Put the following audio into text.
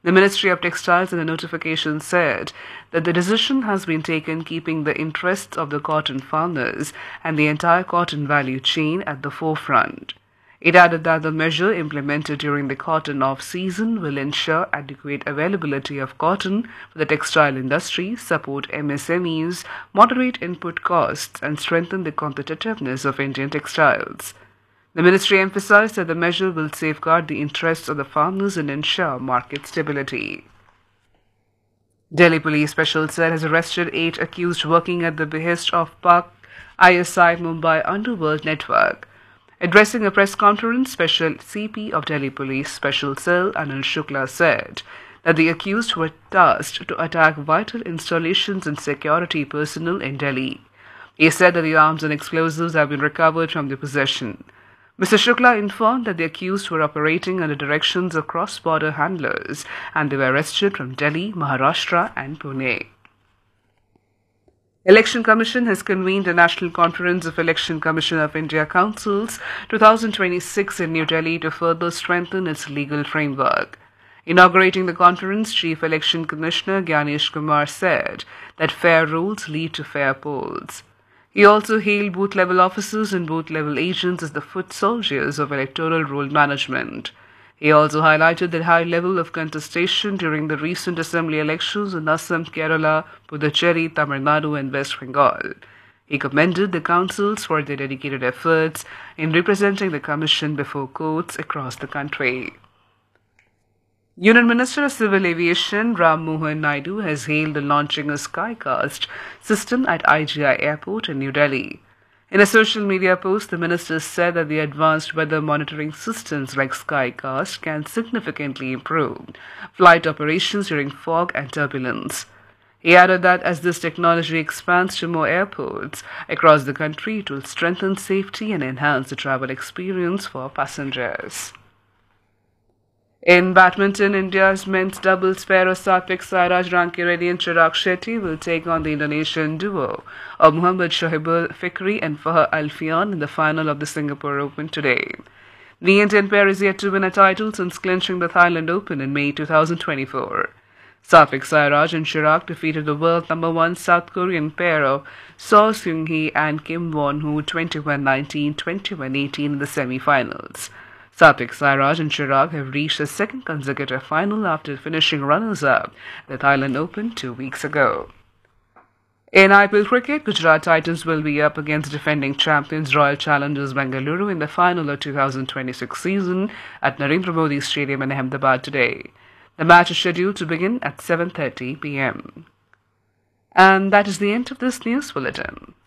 The Ministry of Textiles in a notification said that the decision has been taken keeping the interests of the cotton farmers and the entire cotton value chain at the forefront. It added that the measure implemented during the cotton off-season will ensure adequate availability of cotton for the textile industry, support MSMEs, moderate input costs, and strengthen the competitiveness of Indian textiles. The ministry emphasized that the measure will safeguard the interests of the farmers and ensure market stability. Delhi Police Special Cell has arrested 8 accused working at the behest of Pak ISI Mumbai Underworld Network. Addressing a press conference, Special CP of Delhi Police Special Cell Anil Shukla said that the accused were tasked to attack vital installations and security personnel in Delhi. He said that the arms and explosives have been recovered from their possession. Mr. Shukla informed that the accused were operating under directions of cross-border handlers and they were arrested from Delhi, Maharashtra and Pune. Election Commission has convened a National Conference of Election Commission of India Councils 2026 in New Delhi to further strengthen its legal framework. Inaugurating the conference, Chief Election Commissioner Gyanesh Kumar said that fair rules lead to fair polls. He also hailed booth-level officers and booth-level agents as the foot soldiers of electoral roll management. He also highlighted the high level of contestation during the recent assembly elections in Assam, Kerala, Puducherry, Tamil Nadu and West Bengal. He commended the councils for their dedicated efforts in representing the Commission before courts across the country. Union Minister of Civil Aviation Ram Mohan Naidu has hailed the launching of Skycast system at IGI Airport in New Delhi. In a social media post, the minister said that the advanced weather monitoring systems like Skycast can significantly improve flight operations during fog and turbulence. He added that as this technology expands to more airports across the country, it will strengthen safety and enhance the travel experience for passengers. In badminton, India's men's doubles pair of Satvik Sairaj Rankireddy and Chirag Shetty will take on the Indonesian duo of Muhammad Shoaib Fikri and Fahar Alfian in the final of the Singapore Open today. The Indian pair is yet to win a title since clinching the Thailand Open in May 2024. Satvik Sairaj and Chirag defeated the world number 1 South Korean pair of So Seung-hee and Kim Won-ho 21-19, 21-18 in the semi-finals. Satvik Sairaj and Chirag have reached a second consecutive final after finishing runners-up at the Thailand Open 2 weeks ago. In IPL cricket, Gujarat Titans will be up against defending champions Royal Challengers Bengaluru in the final of 2026 season at Narendra Modi Stadium in Ahmedabad today. The match is scheduled to begin at 7:30 p.m. And that is the end of this news bulletin.